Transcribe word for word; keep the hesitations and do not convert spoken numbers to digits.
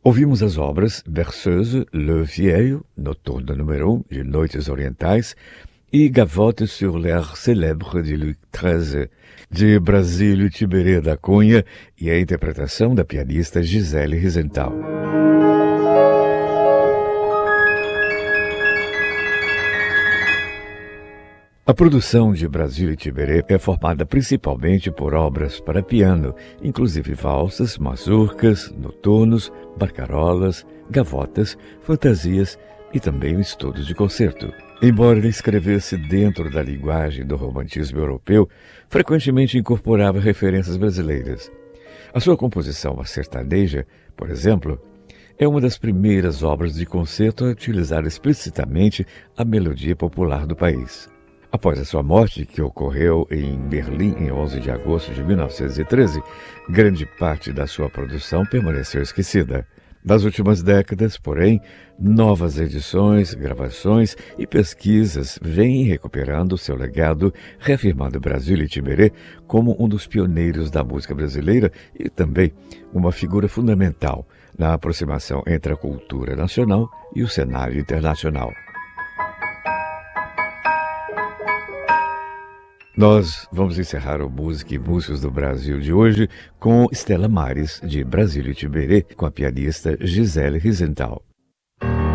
Ouvimos as obras Berceuse, Le Vieil, Noturno número um, de Noites Orientais, e Gavotte sur l'air célèbre de Louis treze, de Brasílio Tiberê da Cunha, e a interpretação da pianista Gisele Rizental. A produção de Brasílio Tiberê é formada principalmente por obras para piano, inclusive valsas, mazurcas, noturnos, barcarolas, gavotas, fantasias e também estudos de concerto. Embora ele escrevesse dentro da linguagem do romantismo europeu, frequentemente incorporava referências brasileiras. A sua composição A Sertaneja, por exemplo, é uma das primeiras obras de concerto a utilizar explicitamente a melodia popular do país. Após a sua morte, que ocorreu em Berlim em onze de agosto de mil novecentos e treze, grande parte da sua produção permaneceu esquecida. Nas últimas décadas, porém, novas edições, gravações e pesquisas vêm recuperando seu legado, reafirmando Brasílio Tiberê como um dos pioneiros da música brasileira e também uma figura fundamental na aproximação entre a cultura nacional e o cenário internacional. Nós vamos encerrar o Música e Músicos do Brasil de hoje com Stella Maris, de Brasílio Tiberê, com a pianista Gisele Rizental.